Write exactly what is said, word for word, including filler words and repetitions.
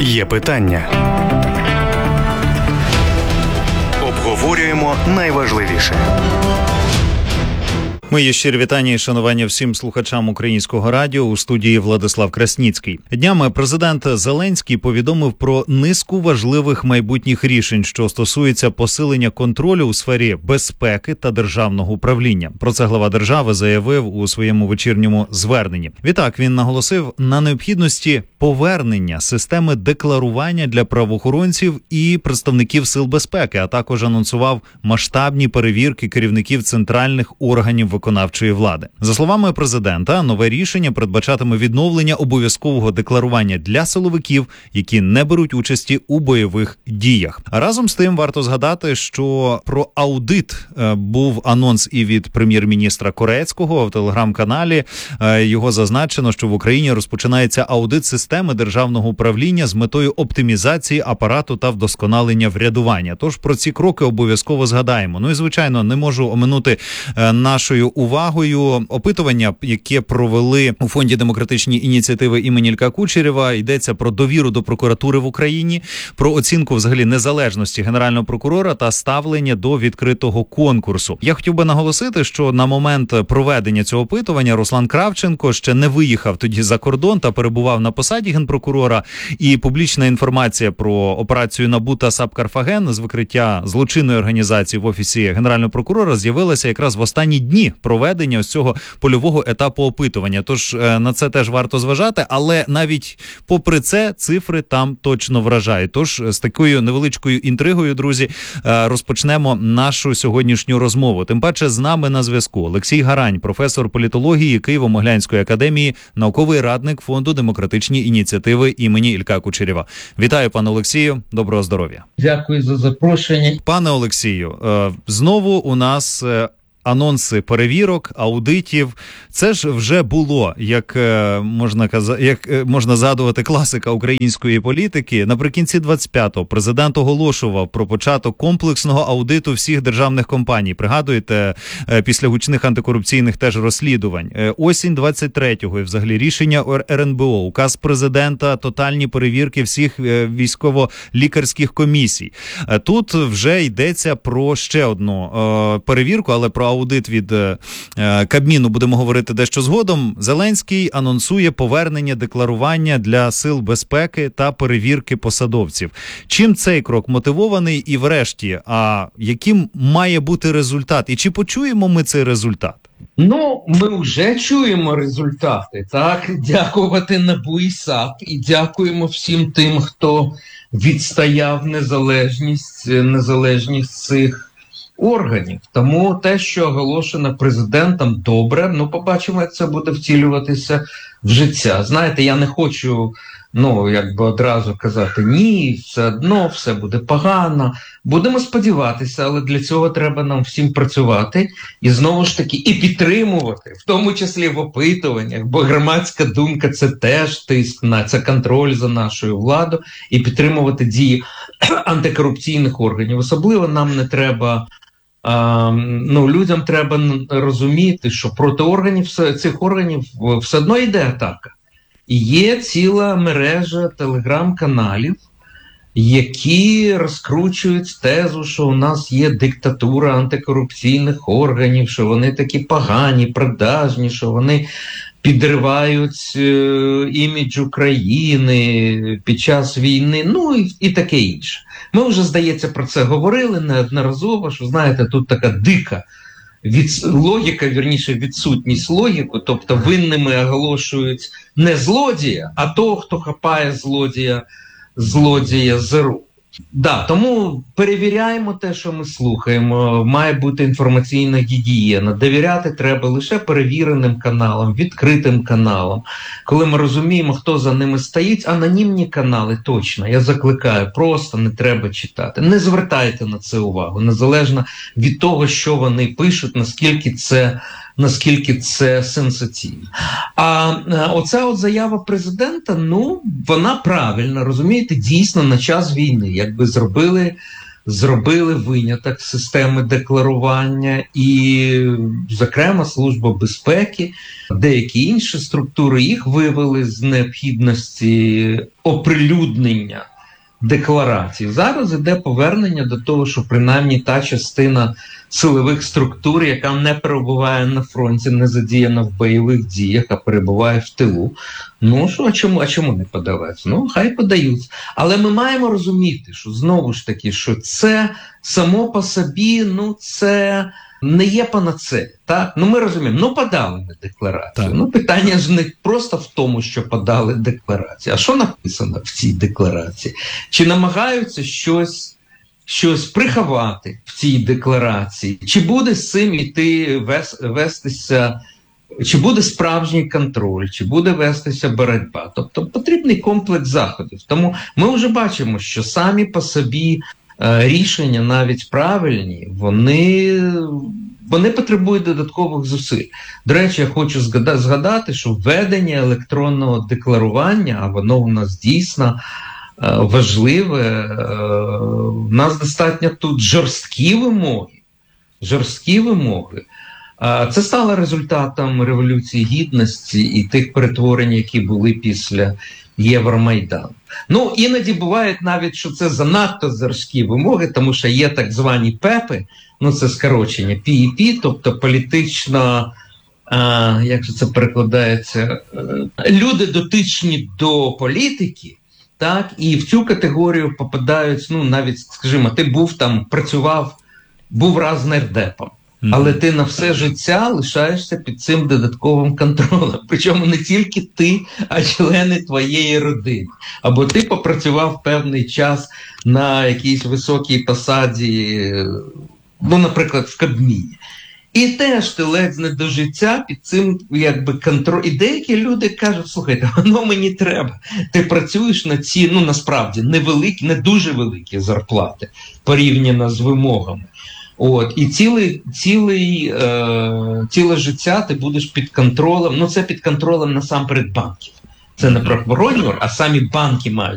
Є питання. Обговорюємо найважливіше. Мої щирі вітання і шанування всім слухачам Українського радіо. У студії Владислав Красніцький. Днями президент Зеленський повідомив про низку важливих майбутніх рішень, що стосуються посилення контролю у сфері безпеки та державного управління. Про це глава держави заявив у своєму вечірньому зверненні. Відтак він наголосив на необхідності повернення системи декларування для правоохоронців і представників сил безпеки, а також анонсував масштабні перевірки керівників центральних органів виконавчої влади. За словами президента, нове рішення передбачатиме відновлення обов'язкового декларування для силовиків, які не беруть участі у бойових діях. А разом з тим варто згадати, що про аудит е, був анонс і від прем'єр-міністра Корецького в телеграм-каналі. Е, його зазначено, що в Україні розпочинається аудит системи державного управління з метою оптимізації апарату та вдосконалення врядування. Тож про ці кроки обов'язково згадаємо. Ну і, звичайно, не можу оминути е, нашою увагою опитування, яке провели у Фонді демократичні ініціативи імені Ілька Кучерєва. Йдеться про довіру до прокуратури в Україні, про оцінку взагалі незалежності Генерального прокурора та ставлення до відкритого конкурсу. Я хотів би наголосити, що на момент проведення цього опитування Руслан Кравченко ще не виїхав тоді за кордон та перебував на посаді генпрокурора, і публічна інформація про операцію НАБУ та САП «Карфаген» з викриття злочинної організації в Офісі Генерального прокурора з'явилася якраз в останні дні проведення ось цього польового етапу опитування. Тож на це теж варто зважати, але навіть попри це цифри там точно вражають. Тож з такою невеличкою інтригою, друзі, розпочнемо нашу сьогоднішню розмову. Тим паче з нами на зв'язку Олексій Гарань, професор політології Києво-Могилянської академії, науковий радник Фонду демократичні ініціативи імені Ілька Кучерєва. Вітаю, пане Олексію, доброго здоров'я. Дякую за запрошення. Пане Олексію, знову у нас анонси перевірок, аудитів. Це ж вже було, як можна казати, як можна згадувати, класика української політики. Наприкінці двадцять п'ятого президент оголошував про початок комплексного аудиту всіх державних компаній. Пригадуєте, після гучних антикорупційних теж розслідувань. Осінь двадцять третього і взагалі рішення ер ен бе о, указ президента, тотальні перевірки всіх військово-лікарських комісій. Тут вже йдеться про ще одну перевірку, але про аудит від е, Кабміну будемо говорити дещо згодом. Зеленський анонсує повернення декларування для сил безпеки та перевірки посадовців. Чим цей крок мотивований і врешті, а яким має бути результат? І чи почуємо ми цей результат? Ну, ми вже чуємо результати, так? Дякувати НАБУ і САП. І дякуємо всім тим, хто відстояв незалежність, незалежність цих органів. Тому те, що оголошено президентом, добре. Ну, побачимо, як це буде втілюватися в життя. Знаєте, я не хочу, ну, якби одразу казати, ні, все одно, все буде погано. Будемо сподіватися, але для цього треба нам всім працювати і, знову ж таки, і підтримувати, в тому числі в опитуваннях, бо громадська думка – це теж тиск на, це контроль за нашою владою, і підтримувати дії антикорупційних органів. Особливо нам не треба, а, ну, людям треба розуміти, що проти органів, цих органів все одно йде атака. І є ціла мережа телеграм-каналів, які розкручують тезу, що у нас є диктатура антикорупційних органів, що вони такі погані, продажні, що вони підривають е, імідж України під час війни, ну і, і таке інше. Ми вже, здається, про це говорили неодноразово, що, знаєте, тут така дика від, логіка, вірніше, відсутність логіки, тобто винними оголошують не злодія, а того, хто хапає злодія, злодія за руку. Да, тому перевіряємо те, що ми слухаємо. Має бути інформаційна гігієна. Довіряти треба лише перевіреним каналам, відкритим каналам. Коли ми розуміємо, хто за ними стоїть, анонімні канали точно. Я закликаю, просто не треба читати. Не звертайте на це увагу, незалежно від того, що вони пишуть, наскільки це наскільки це сенсаційно. А оця от заява президента, ну, вона правильна, розумієте, дійсно на час війни, якби зробили зробили виняток з системи декларування, і, зокрема, Служба безпеки, деякі інші структури їх вивели з необхідності оприлюднення декларацій. Зараз іде повернення до того, що принаймні та частина силових структур, яка не перебуває на фронті, не задіяна в бойових діях, а перебуває в тилу. Ну що, а чому, а чому не подаваються? Ну, хай подаються. Але ми маємо розуміти, що знову ж таки, що це само по собі, ну це не є панацея. Так? Ну ми розуміємо, ну подали ми декларацію. Так. Ну питання ж не просто в тому, що подали декларацію, а що написано в цій декларації? Чи намагаються щось щось приховати в цій декларації, чи буде з цим іти вес, вестися, чи буде справжній контроль, чи буде вестися боротьба. Тобто потрібний комплекс заходів. Тому ми вже бачимо, що самі по собі е, рішення, навіть правильні, вони, вони потребують додаткових зусиль. До речі, я хочу згадати, що введення електронного декларування, а воно у нас дійсно важливе, у нас достатньо тут жорсткі вимоги, жорсткі вимоги. Це стало результатом Революції Гідності і тих перетворень, які були після Євромайдану. Ну, іноді буває навіть, що це занадто жорсткі вимоги, тому що є так звані ПЕПи, ну це скорочення, пі і пі, тобто політично, а, як же це перекладається, люди дотичні до політики. Так, і в цю категорію попадають, ну, навіть, скажімо, ти був там, працював, був раз нардепом, mm-hmm. але ти на все життя лишаєшся під цим додатковим контролем. Причому не тільки ти, а члени твоєї родини. Або ти попрацював певний час на якійсь високій посаді, ну, наприклад, в Кабміні. І теж ти ледь не до життя під цим якби контроль. І деякі люди кажуть, слухайте, воно мені треба. Ти працюєш на ці, ну насправді, невеликі, не дуже великі зарплати порівняно з вимогами. От, і цілий, цілий, е, ціле життя ти будеш під контролем, ну це під контролем насамперед банків. Це не правоохоронні, а самі банки мають